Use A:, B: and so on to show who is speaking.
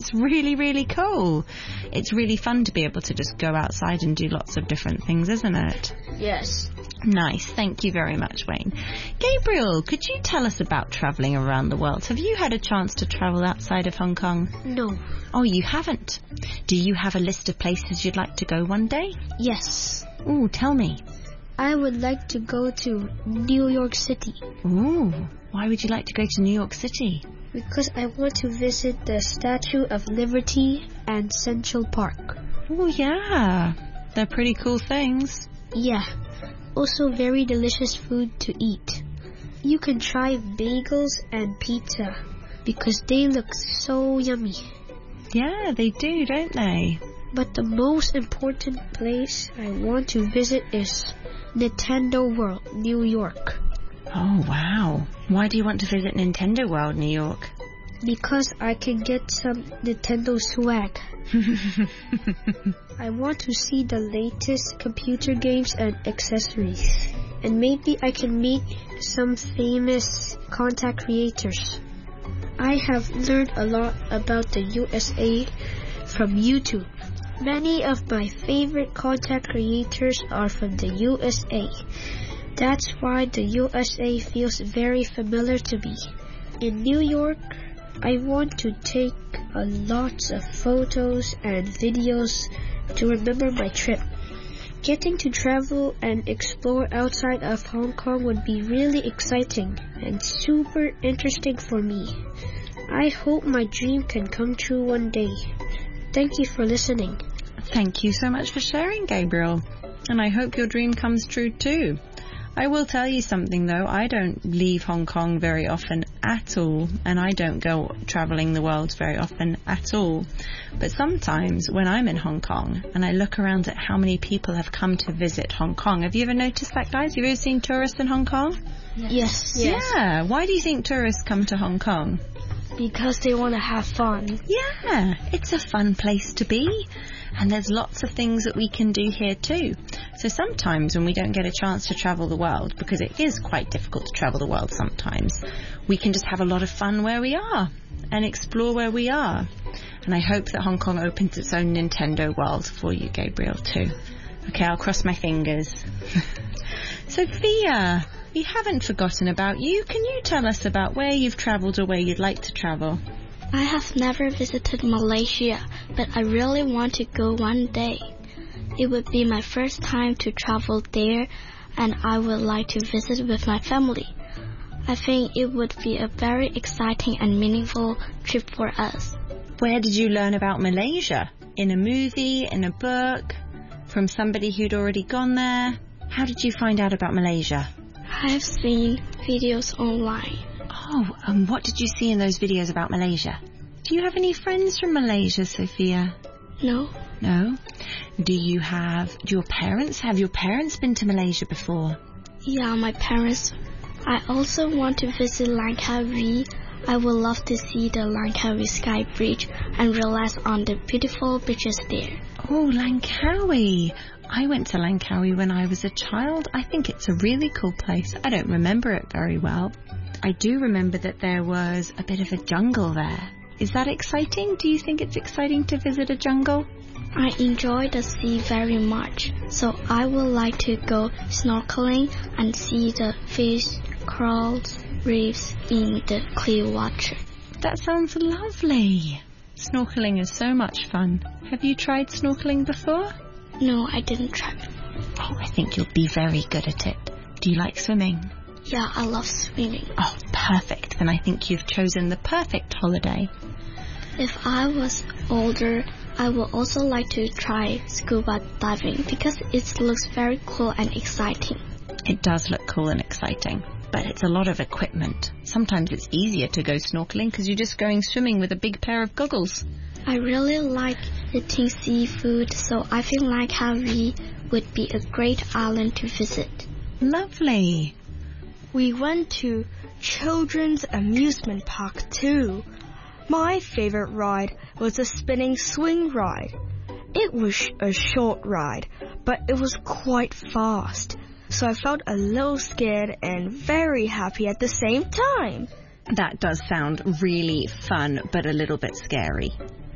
A: It's really, really cool. It's really fun to be able to just go outside and do lots of different things, isn't it?
B: Yes.
A: Nice. Thank you very much, Wayne. Gabriel, could you tell us about travelling around the world? Have you had a chance to travel outside of Hong Kong?
B: No.
A: Oh, you haven't? Do you have a list of places you'd like to go one day?
B: Yes.
A: Ooh, tell me.
B: I would like to go to New York City.
A: Ooh, why would you like to go to New York City?
B: Because I want to visit the Statue of Liberty and Central Park.
A: Oh, yeah. They're pretty cool things.
B: Yeah. Also very delicious food to eat. You can try bagels and pizza because they look so yummy.
A: Yeah, they do, don't they?
B: But the most important place I want to visit is Nintendo World, New York.
A: Oh, wow. Why do you want to visit Nintendo World, New York?
B: Because I can get some Nintendo swag. I want to see the latest computer games and accessories. And maybe I can meet some famous content creators. I have learned a lot about the USA from YouTube. Many of my favorite content creators are from the USA. That's why the USA feels very familiar to me. In New York, I want to take lots of photos and videos to remember my trip. Getting to travel and explore outside of Hong Kong would be really exciting and super interesting for me. I hope my dream can come true one day. Thank you for listening.
A: Thank you so much for sharing, Gabriel. And I hope your dream comes true too. I will tell you something though, I don't leave Hong Kong very often at all, and I don't go travelling the world very often at all. But sometimes when I'm in Hong Kong and I look around at how many people have come to visit Hong Kong, have you ever noticed that, guys? Have you ever seen tourists in Hong Kong?
B: Yes.
A: Yeah. Why do you think tourists come to Hong Kong?
B: Because they want to have fun.
A: Yeah, it's a fun place to be. And there's lots of things that we can do here too. So sometimes when we don't get a chance to travel the world, because it is quite difficult to travel the world sometimes, we can just have a lot of fun where we are and explore where we are. And I hope that Hong Kong opens its own Nintendo world for you, Gabriel, too. Okay, I'll cross my fingers. Sophia, we haven't forgotten about you. Can you tell us about where you've travelled or where you'd like to travel?
C: I have never visited Malaysia, but I really want to go one day. It would be my first time to travel there, and I would like to visit with my family. I think it would be a very exciting and meaningful trip for us.
A: Where did you learn about Malaysia? In a movie, in a book, from somebody who'd already gone there? How did you find out about Malaysia?
C: I have seen videos online.
A: Oh, and what did you see in those videos about Malaysia? Do you have any friends from Malaysia, Sophia?
C: No.
A: No? Do your parents been to Malaysia before?
C: Yeah, my parents. I also want to visit Langkawi. I would love to see the Langkawi Sky Bridge and relax on the beautiful beaches there.
A: Oh, Langkawi. I went to Langkawi when I was a child. I think it's a really cool place. I don't remember it very well. I do remember that there was a bit of a jungle there. Is that exciting? Do you think it's exciting to visit a jungle?
C: I enjoy the sea very much, so I would like to go snorkeling and see the fish, corals, reefs in the clear water.
A: That sounds lovely. Snorkeling is so much fun. Have you tried snorkeling before?
C: No, I didn't try.
A: Oh, I think you'll be very good at it. Do you like swimming?
C: Yeah, I love swimming.
A: Oh, perfect. Then I think you've chosen the perfect holiday.
C: If I was older, I would also like to try scuba diving because it looks very cool and exciting.
A: It does look cool and exciting, but it's a lot of equipment. Sometimes it's easier to go snorkeling because you're just going swimming with a big pair of goggles.
C: I really like eating seafood, so I feel like Langkawi would be a great island to visit.
A: Lovely.
D: We went to Children's Amusement Park too. My favorite ride was the spinning swing ride. It was a short ride, but it was quite fast. So I felt a little scared and very happy at the same time.
A: That does sound really fun, but a little bit scary.